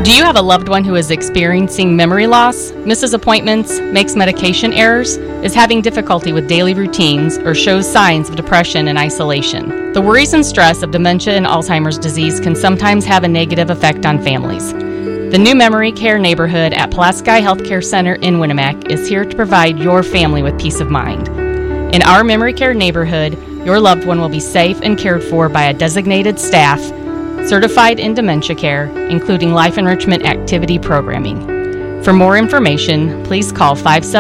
Do you have a loved one who is experiencing memory loss, misses appointments, makes medication errors, is having difficulty with daily routines, or shows signs of depression and isolation? The worries and stress of dementia and Alzheimer's disease can sometimes have a negative effect on families. The new Memory Care neighborhood at Pulaski Healthcare Center in Winnemac is here to provide your family with peace of mind. In our Memory Care neighborhood, your loved one will be safe and cared for by a designated staff certified in dementia care, including life enrichment activity programming. For more information, please call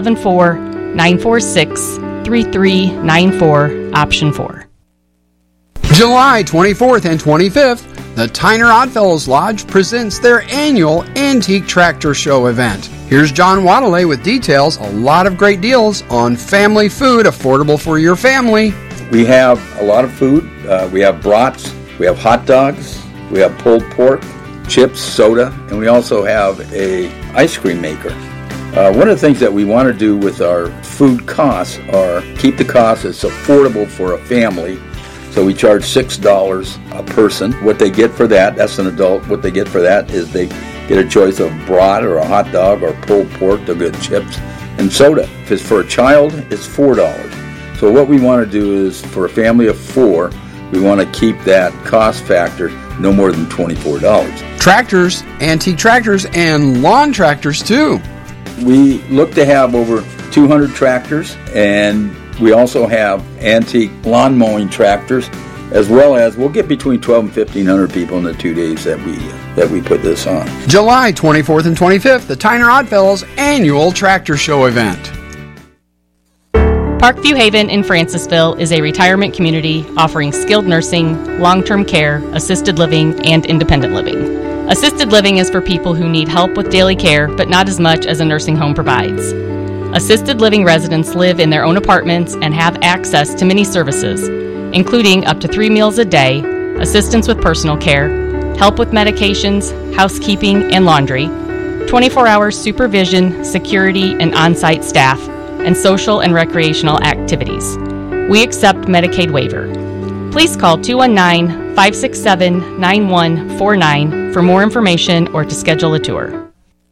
574-946-3394, option 4. July 24th and 25th, the Tyner Oddfellows Lodge presents their annual Antique Tractor Show event. Here's John Wadelay with details. A lot of great deals on family food, affordable for your family. We have a lot of food. We have brats, we have hot dogs, we have pulled pork, chips, soda, and we also have a ice cream maker. One of the things that we want to do with our food costs are keep the costs as affordable for a family. So we charge $6 a person. What they get for that, that's an adult, what they get for that is they get a choice of brat or a hot dog or pulled pork. They'll get chips and soda. If it's for a child, it's $4. So what we want to do is for a family of 4, we want to keep that cost factor no more than $24. Tractors, antique tractors, and lawn tractors too. We look to have over 200 tractors, and we also have antique lawn mowing tractors, as well as we'll get between 12 and 1,500 people in the 2 days that we put this on. July 24th and 25th, the Tyner Oddfellows Annual Tractor Show event. Parkview Haven in Francisville is a retirement community offering skilled nursing, long-term care, assisted living, and independent living. Assisted living is for people who need help with daily care, but not as much as a nursing home provides. Assisted living residents live in their own apartments and have access to many services, including up to 3 meals a day, assistance with personal care, help with medications, housekeeping, and laundry, 24-hour supervision, security, and on-site staff, and social and recreational activities. We accept Medicaid waiver. Please call 219-567-9149 for more information or to schedule a tour.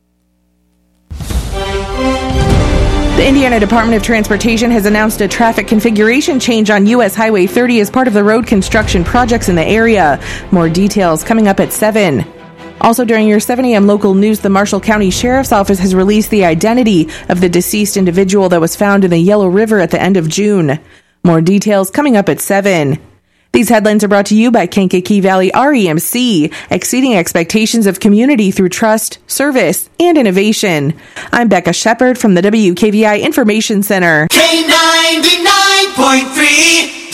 The Indiana Department of Transportation has announced a traffic configuration change on U.S. Highway 30 as part of the road construction projects in the area. More details coming up at 7. Also during your 7 a.m. local news, the Marshall County Sheriff's Office has released the identity of the deceased individual that was found in the Yellow River at the end of June. More details coming up at 7. These headlines are brought to you by Kankakee Valley REMC, exceeding expectations of community through trust, service, and innovation. I'm Becca Shepard from the WKVI Information Center. K99.3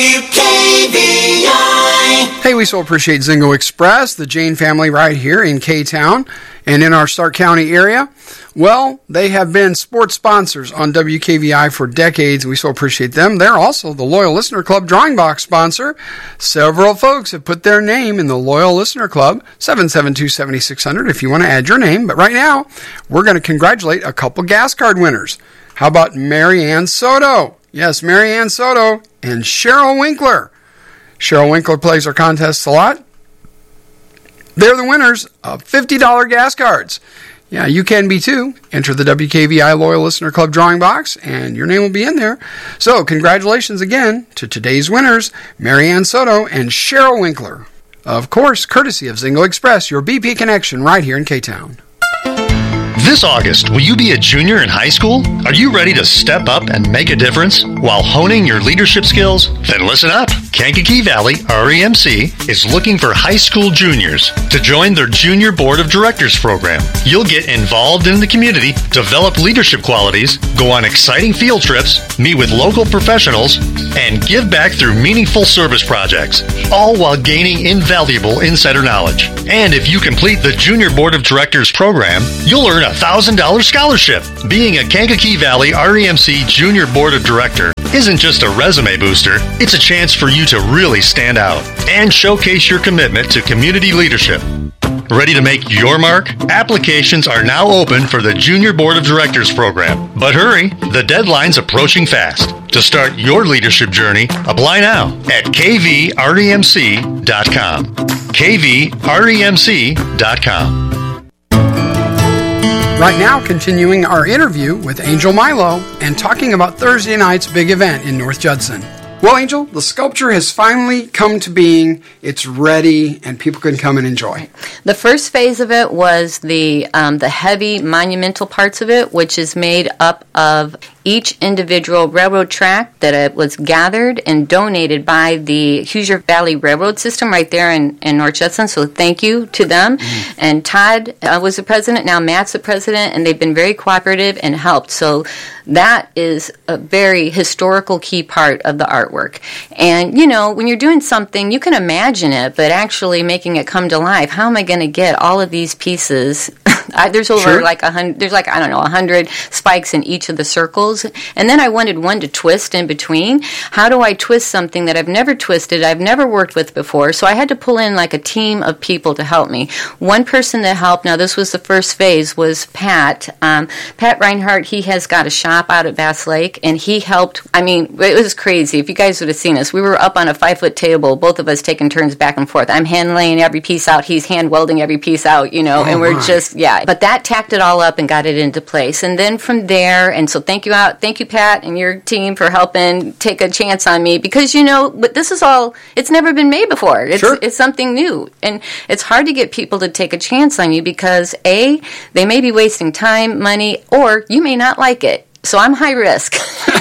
WKVI. Hey, we so appreciate Zingo Express, the Jane family right here in K-Town and in our Stark County area. Well, they have been sports sponsors on WKVI for decades. We so appreciate them. They're also the Loyal Listener Club Drawing Box sponsor. Several folks have put their name in the Loyal Listener Club, 772-7600 if you want to add your name. But right now, we're going to congratulate a couple gas card winners. How about Mary Ann Soto? Yes, Mary Ann Soto and Cheryl Winkler. Cheryl Winkler plays our contests a lot. They're the winners of $50 gas cards. Yeah, you can be too. Enter the WKVI Loyal Listener Club drawing box, and your name will be in there. So, congratulations again to today's winners, Mary Ann Soto and Cheryl Winkler. Of course, courtesy of Zingo Express, your BP connection right here in K-Town. This August, will you be a junior in high school? Are you ready to step up and make a difference while honing your leadership skills? Then listen up. Kankakee Valley REMC is looking for high school juniors to join their Junior Board of Directors program. You'll get involved in the community, develop leadership qualities, go on exciting field trips, meet with local professionals, and give back through meaningful service projects, all while gaining invaluable insider knowledge. And if you complete the Junior Board of Directors program, you'll earn a $1,000 scholarship. Being a Kankakee Valley REMC Junior Board of Director isn't just a resume booster, it's a chance for you to really stand out and showcase your commitment to community leadership. Ready to make your mark? Applications are now open for the Junior Board of Directors program. But hurry, the deadline's approaching fast. To start your leadership journey, apply now at kvremc.com. kvremc.com. Right now, continuing our interview with Angel Milo and talking about Thursday night's big event in North Judson. Well, Angel, the sculpture has finally come to being. It's ready, and people can come and enjoy. The first phase of it was the heavy monumental parts of it, which is made up of each individual railroad track that was gathered and donated by the Hoosier Valley Railroad System right there in North Judson. So thank you to them. And Todd was the president. Now Matt's the president, and they've been very cooperative and helped. So that is a very historical key part of the artwork. And, you know, when you're doing something, you can imagine it, but actually making it come to life, how am I going to get all of these pieces? There's over like 100, there's like, I don't know, 100 spikes in each of the circles. And then I wanted one to twist in between. How do I twist something that I've never twisted, I've never worked with before? So I had to pull in like a team of people to help me. One person that helped, now this was the first phase, was Pat. Pat Reinhardt, he has got a shop out at Bass Lake, and he helped. I mean, it was crazy. If you guys would have seen us, we were up on a 5-foot table, both of us taking turns back and forth. I'm hand laying every piece out, he's hand welding every piece out, you know, and we're just, But that tacked it all up and got it into place. And then from there, and so thank you, Pat, and your team for helping take a chance on me, because, you know, but this is all, it's never been made before. It's something new. And it's hard to get people to take a chance on you because, A, they may be wasting time, money, or you may not like it. So I'm high risk.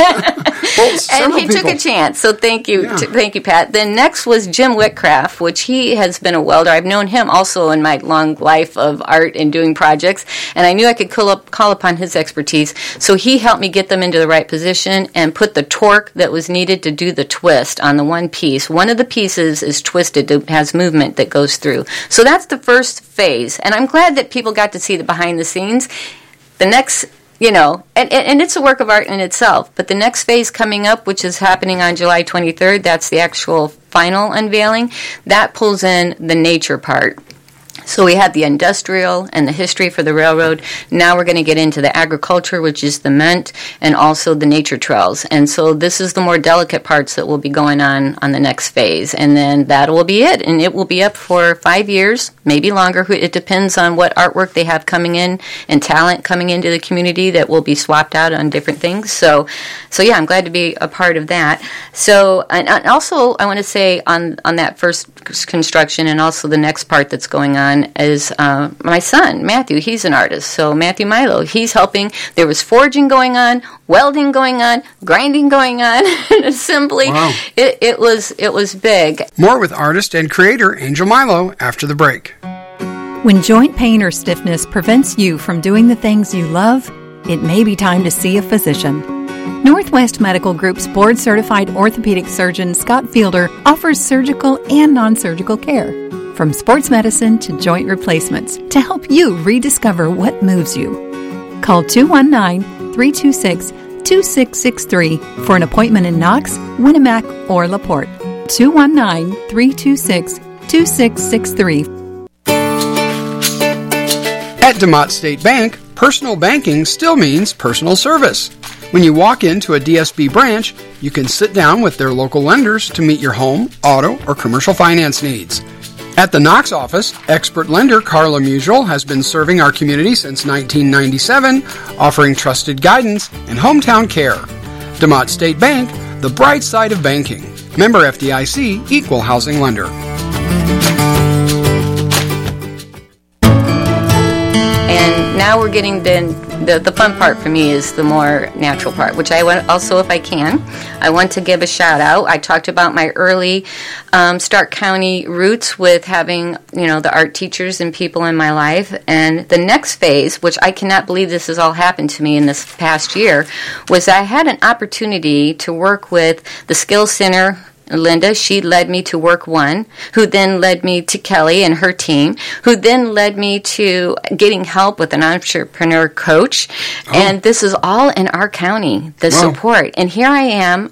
And he took a chance. So thank you, thank you, Pat. Then next was Jim Whitcraft, which he has been a welder. I've known him also in my long life of art and doing projects, and I knew I could call upon his expertise. So he helped me get them into the right position and put the torque that was needed to do the twist on the one piece. One of the pieces is twisted, it has movement that goes through. So that's the first phase, and I'm glad that people got to see the behind the scenes. The next, you know, and it's a work of art in itself, but the next phase coming up, which is happening on July 23rd, that's the actual final unveiling, that pulls in the nature part. So we had the industrial and the history for the railroad. Now we're going to get into the agriculture, which is the mint, and also the nature trails. And so this is the more delicate parts that will be going on the next phase. And then that will be it. And it will be up for 5 years, maybe longer. It depends on what artwork they have coming in and talent coming into the community that will be swapped out on different things. So yeah, I'm glad to be a part of that. So, and also I want to say on that first construction and also the next part that's going on is my son, Matthew. He's an artist. So Matthew Milo, he's helping. There was forging going on, welding going on, grinding going on, and assembly. Wow. It was big. More with artist and creator Angel Milo after the break. When joint pain or stiffness prevents you from doing the things you love, it may be time to see a physician. Northwest Medical Group's board-certified orthopedic surgeon Scott Fielder offers surgical and non-surgical care, from sports medicine to joint replacements, to help you rediscover what moves you. Call 219-326-2663 for an appointment in Knox, Winnemac, or LaPorte. 219-326-2663. At DeMott State Bank, personal banking still means personal service. When you walk into a DSB branch, you can sit down with their local lenders to meet your home, auto, or commercial finance needs. At the Knox office, expert lender Carla Musial has been serving our community since 1997, offering trusted guidance and hometown care. DeMott State Bank, the bright side of banking. Member FDIC, Equal Housing Lender. And now we're getting the fun part for me is the more natural part, which I want also, if I can, I want to give a shout out. I talked about my early Stark County roots with having, the art teachers and people in my life. And the next phase, which I cannot believe this has all happened to me in this past year, was I had an opportunity to work with the Skills Center. Linda, she led me to Work One, who then led me to Kelly and her team, who then led me to getting help with an entrepreneur coach. Oh. And this is all in our county, the support. And here I am.